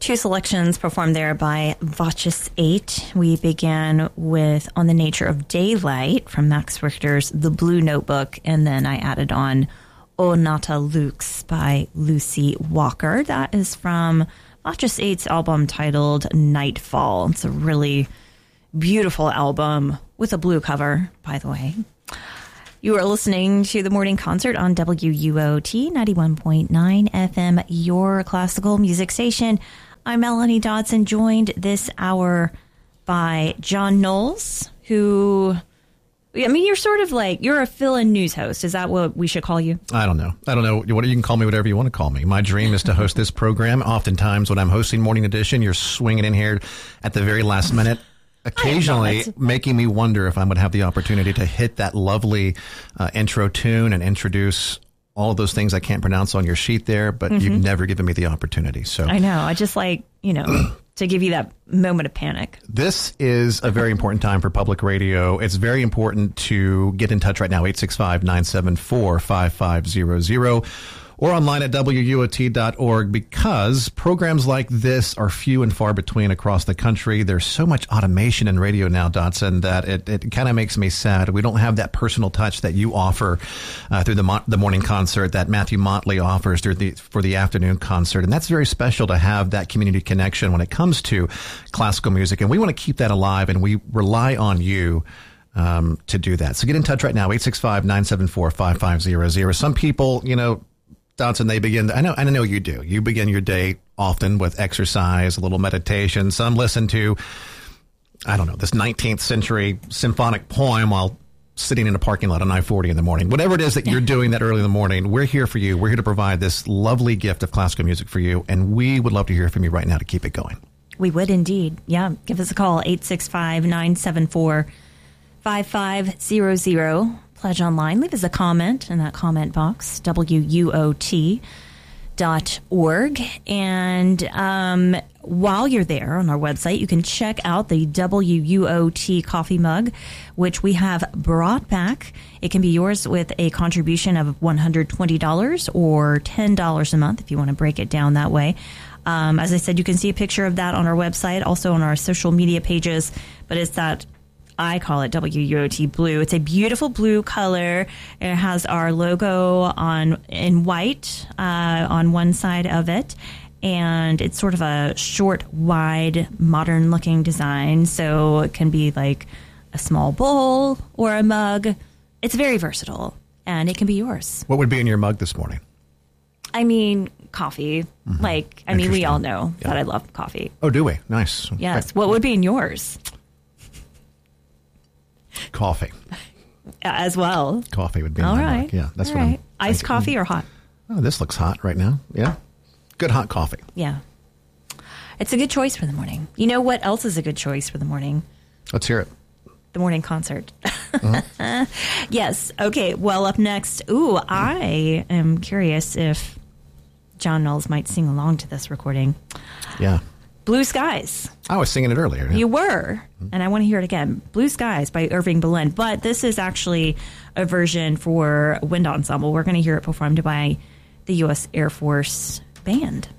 Two selections performed there by Vachis 8. We began with On the Nature of Daylight from Max Richter's The Blue Notebook, and then I added on O Nata Lux by Lucy Walker. That is from Vachis 8's album titled Nightfall. It's a really beautiful album with a blue cover, by the way. You are listening to the morning concert on WUOT 91.9 FM, your classical music station. I'm Melanie Dodson, joined this hour by John Knowles, who, I mean, you're sort of like, you're a fill-in news host. Is that what we should call you? I don't know. You can call me whatever you want to call me. My dream is to host this program. Oftentimes when I'm hosting Morning Edition, you're swinging in here at the very last minute, occasionally making me wonder if I would have the opportunity to hit that lovely intro tune and introduce all of those things I can't pronounce on your sheet there, but you've never given me the opportunity. So I know. I just like, to give you that moment of panic. This is a very important time for public radio. It's very important to get in touch right now, 865-974-5500. Or online at WUOT.org, because programs like this are few and far between across the country. There's so much automation in radio now, Dodson, that it kind of makes me sad. We don't have that personal touch that you offer through the morning concert, that Matthew Motley offers for the afternoon concert. And that's very special to have that community connection when it comes to classical music. And we want to keep that alive, and we rely on you to do that. So get in touch right now, 865-974-5500. Some people, Dodson, they begin. I know you do. You begin your day often with exercise, a little meditation. Some listen to, this 19th century symphonic poem while sitting in a parking lot on I-40 in the morning. Whatever it is that you're doing that early in the morning, we're here for you. We're here to provide this lovely gift of classical music for you, and we would love to hear from you right now to keep it going. We would indeed. Yeah, give us a call, 865-974-5500. Pledge online. Leave us a comment in that comment box, WUOT.org. And while you're there on our website, you can check out the WUOT coffee mug, which we have brought back. It can be yours with a contribution of $120 or $10 a month if you want to break it down that way. As I said, you can see a picture of that on our website, also on our social media pages, but it's that I call it WUOT blue. It's a beautiful blue color. It has our logo in white on one side of it, and it's sort of a short, wide, modern-looking design. So it can be like a small bowl or a mug. It's very versatile, and it can be yours. What would be in your mug this morning? I mean, coffee. We all know that I love coffee. Oh, do we? Nice. Yes. What would be in yours? Coffee. As well. Coffee would be all in my right. mug. Yeah, that's all what right. I'm Iced coffee or hot? Oh, this looks hot right now. Yeah. Good hot coffee. Yeah. It's a good choice for the morning. You know what else is a good choice for the morning? Let's hear it. The morning concert. Yes. Okay. Well, up next, I am curious if John Knowles might sing along to this recording. Yeah. Blue Skies. I was singing it earlier. You were, and I want to hear it again. Blue Skies by Irving Berlin, but this is actually a version for wind ensemble. We're going to hear it performed by the U.S. Air Force Band.